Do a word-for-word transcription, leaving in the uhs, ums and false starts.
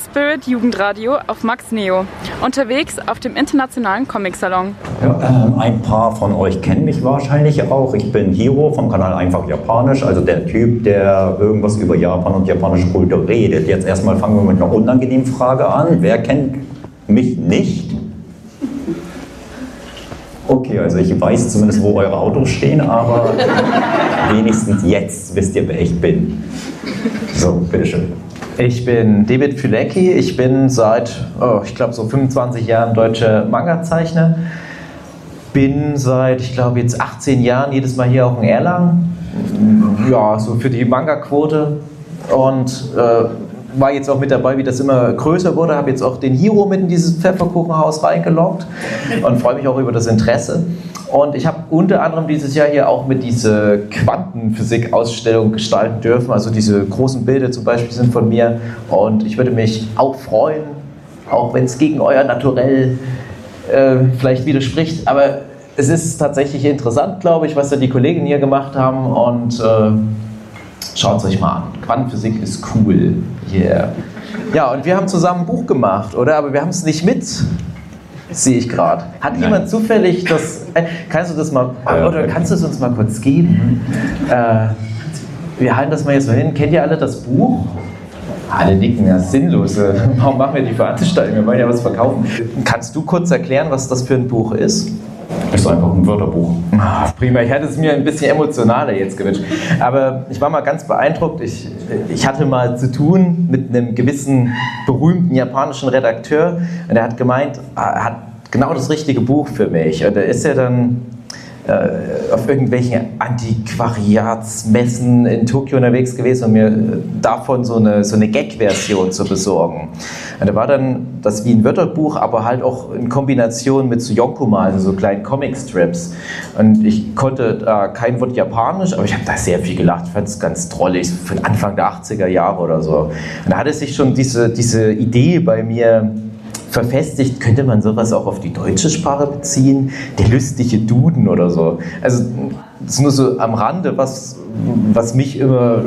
Spirit Jugendradio auf Max Neo, unterwegs auf dem Internationalen Comic-Salon. Ja, ähm, ein paar von euch kennen mich wahrscheinlich auch. Ich bin Hiro vom Kanal Einfach Japanisch, also der Typ, der irgendwas über Japan und japanische Kultur redet. Jetzt erstmal fangen wir mit einer unangenehmen Frage an. Wer kennt mich nicht? Okay, also ich weiß zumindest, wo eure Autos stehen, aber wenigstens jetzt wisst ihr, wer ich bin. So, bitteschön. Ich bin David Fülecki, ich bin seit, oh, ich glaube, so fünfundzwanzig Jahren deutscher Manga-Zeichner. Bin seit, ich glaube, jetzt achtzehn Jahren jedes Mal hier auch in Erlangen. Ja, so für die Manga-Quote. Und äh, war jetzt auch mit dabei, wie das immer größer wurde. Habe jetzt auch den Hiro mit in dieses Pfefferkuchenhaus reingeloggt und freue mich auch über das Interesse. Und ich habe unter anderem dieses Jahr hier auch mit dieser Quantenphysik-Ausstellung gestalten dürfen. Also diese großen Bilder zum Beispiel sind von mir. Und ich würde mich auch freuen, auch wenn es gegen euer Naturell äh, vielleicht widerspricht. Aber es ist tatsächlich interessant, glaube ich, was da die Kollegen hier gemacht haben. Und äh, schaut es euch mal an. Quantenphysik ist cool. Yeah. Ja, und wir haben zusammen ein Buch gemacht, oder? Aber wir haben es nicht mit. Sehe ich gerade. Hat Nein. jemand zufällig das... Äh, kannst du das mal... Oder kannst du es uns mal kurz geben? Äh, wir halten das mal jetzt so hin. Kennt ihr alle das Buch? Alle nicken, ja, sinnlos. Warum machen wir die Veranstaltung? Wir wollen ja was verkaufen. Kannst du kurz erklären, was das für ein Buch ist? Ist einfach ein Wörterbuch. Ach, prima, ich hätte es mir ein bisschen emotionaler jetzt gewünscht. Aber ich war mal ganz beeindruckt. Ich, ich hatte mal zu tun mit einem gewissen berühmten japanischen Redakteur und er hat gemeint, er hat genau das richtige Buch für mich. Und da ist er dann äh, auf irgendwelchen Antiquariatsmessen in Tokio unterwegs gewesen, um mir davon so eine, so eine Gag-Version zu besorgen. Und da war dann das wie ein Wörterbuch, aber halt auch in Kombination mit so Yonkoma, also so kleinen Comic-Strips. Und ich konnte da kein Wort Japanisch, aber ich habe da sehr viel gelacht, fand es ganz drollig, von Anfang der achtziger Jahre oder so. Und da hatte sich schon diese, diese Idee bei mir verfestigt, könnte man sowas auch auf die deutsche Sprache beziehen? Der lustige Duden oder so. Also das ist nur so am Rande, was, was mich immer